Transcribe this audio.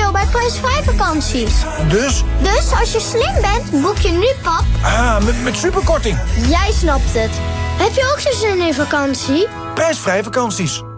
voordeel bij prijsvrij vakanties. Dus? Dus als je slim bent, boek je nu, pap. Ah, met superkorting. Jij snapt het. Heb je ook zo zin in vakantie? Prijsvrij vakanties.